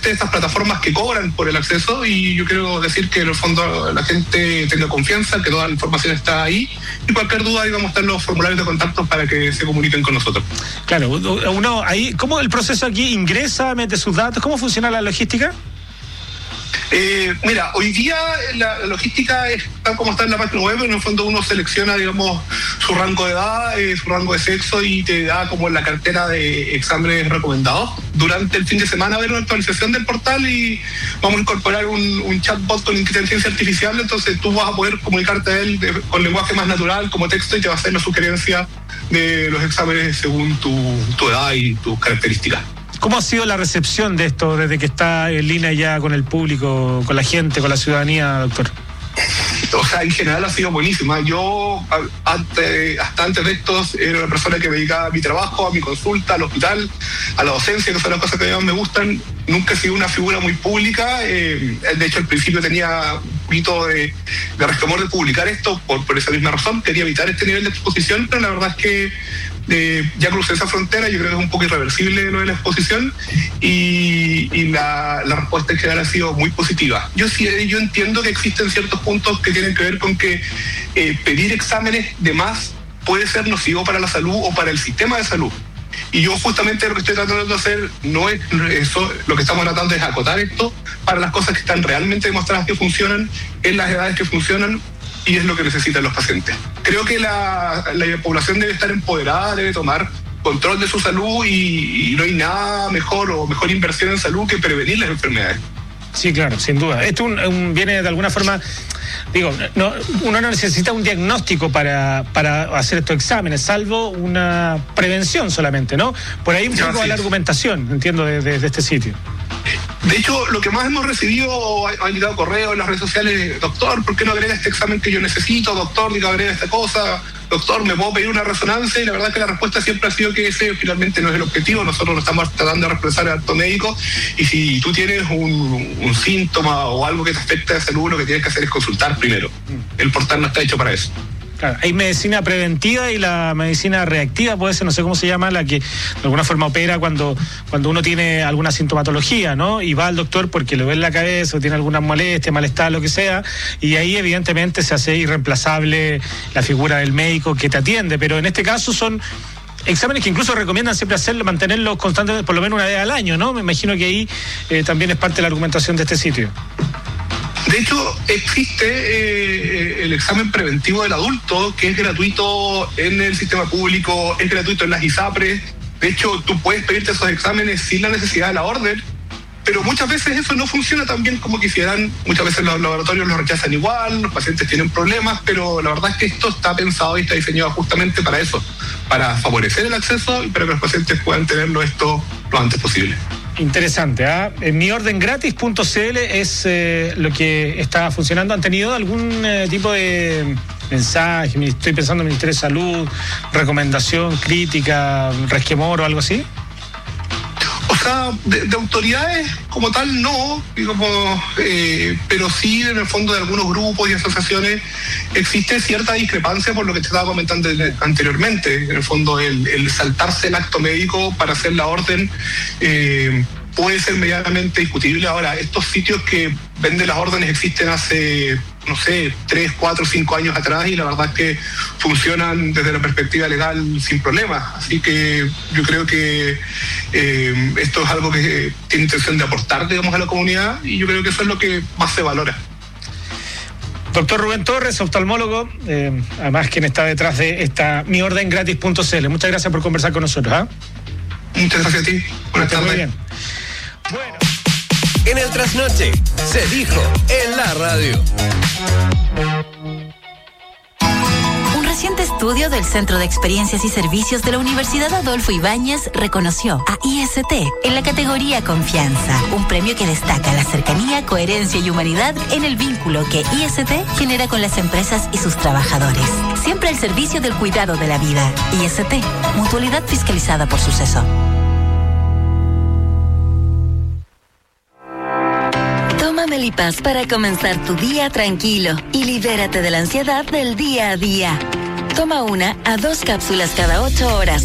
existen estas plataformas que cobran por el acceso, y yo quiero decir que en el fondo la gente tenga confianza, que toda la información está ahí, y cualquier duda ahí vamos a estar los formularios de contacto para que se comuniquen con nosotros. Claro, uno ahí, ¿cómo el proceso aquí ingresa, mete sus datos? ¿Cómo funciona la logística? Mira, hoy día la logística es tal como está en la página web. En el fondo uno selecciona, digamos, su rango de edad, su rango de sexo, y te da como la cartera de exámenes recomendados. Durante el fin de semana va a haber una actualización del portal y vamos a incorporar un chatbot con inteligencia artificial. Entonces tú vas a poder comunicarte a él con lenguaje más natural, como texto, y te va a hacer la sugerencia de los exámenes según tu edad y tus características. ¿Cómo ha sido la recepción de esto desde que está en línea ya con el público, con la gente, con la ciudadanía, doctor? O sea, en general ha sido buenísima. Yo, hasta antes de esto, era una persona que me dedicaba a mi trabajo, a mi consulta, al hospital, a la docencia, que son las cosas que más me gustan. Nunca he sido una figura muy pública. De hecho, al principio tenía un poquito de resquemor de publicar esto por esa misma razón. Quería evitar este nivel de exposición, pero la verdad es que ya crucé esa frontera. Yo creo que es un poco irreversible lo de la exposición, y la respuesta en general ha sido muy positiva. Yo entiendo que existen ciertos puntos que tienen que ver con que pedir exámenes de más puede ser nocivo para la salud o para el sistema de salud. Y yo justamente lo que estoy tratando de hacer no es eso, lo que estamos tratando es acotar esto para las cosas que están realmente demostradas que funcionan, en las edades que funcionan, y es lo que necesitan los pacientes. Creo que la población debe estar empoderada, debe tomar control de su salud, y no hay nada mejor o mejor inversión en salud que prevenir las enfermedades. Sí, claro, sin duda. Esto viene de alguna forma, digo, uno no necesita un diagnóstico para hacer estos exámenes, salvo una prevención solamente, ¿no? Por ahí un poco de la argumentación, entiendo, de este sitio. De hecho, lo que más hemos recibido, han llegado correos en las redes sociales: doctor, ¿por qué no agrega este examen que yo necesito? Doctor, diga, agrega esta cosa. Doctor, ¿me puedo pedir una resonancia? Y la verdad es que la respuesta siempre ha sido que ese finalmente no es el objetivo. Nosotros lo estamos tratando de expresar al acto médico, y si tú tienes un síntoma o algo que te afecta de salud, lo que tienes que hacer es consultar primero. El portal no está hecho para eso. Claro, hay medicina preventiva y la medicina reactiva, puede ser, no sé cómo se llama, la que de alguna forma opera cuando uno tiene alguna sintomatología, ¿no? Y va al doctor porque le duele la cabeza o tiene alguna molestia, malestar, lo que sea, y ahí evidentemente se hace irreemplazable la figura del médico que te atiende, pero en este caso son exámenes que incluso recomiendan siempre mantenerlos constantes por lo menos una vez al año, ¿no? Me imagino que ahí también es parte de la argumentación de este sitio. De hecho, existe el examen preventivo del adulto, que es gratuito en el sistema público, es gratuito en las ISAPRES. De hecho, tú puedes pedirte esos exámenes sin la necesidad de la orden, pero muchas veces eso no funciona tan bien como quisieran. Muchas veces los laboratorios lo rechazan igual, los pacientes tienen problemas, pero la verdad es que esto está pensado y está diseñado justamente para eso, para favorecer el acceso y para que los pacientes puedan tenerlo esto lo antes posible. Interesante, ¿ah? Miordengratis.cl es lo que está funcionando. ¿Han tenido algún tipo de mensaje? Estoy pensando en el Ministerio de Salud, recomendación, crítica, resquemor o algo así. O sea, de autoridades como tal no, pero sí en el fondo de algunos grupos y asociaciones existe cierta discrepancia por lo que te estaba comentando anteriormente. En el fondo el saltarse el acto médico para hacer la orden puede ser medianamente discutible. Ahora, estos sitios que venden las órdenes existen hace, no sé, 3, 4, 5 años atrás, y la verdad es que funcionan desde la perspectiva legal sin problemas. Así que yo creo que esto es algo que tiene intención de aportar, digamos, a la comunidad, y yo creo que eso es lo que más se valora. Doctor Rubén Torres, oftalmólogo, además quien está detrás de esta miordengratis.cl. Muchas gracias por conversar con nosotros. ¿Ah? Muchas gracias a ti. Buenas tardes. Muy bien. Bueno. En el Trasnoche se dijo en la radio. Un reciente estudio del Centro de Experiencias y Servicios de la Universidad Adolfo Ibáñez reconoció a IST en la categoría Confianza, un premio que destaca la cercanía, coherencia y humanidad en el vínculo que IST genera con las empresas y sus trabajadores. Siempre al servicio del cuidado de la vida. IST, mutualidad fiscalizada por Suceso. Toma Melipaz para comenzar tu día tranquilo y libérate de la ansiedad del día a día. Toma 1 a 2 cápsulas cada 8 horas.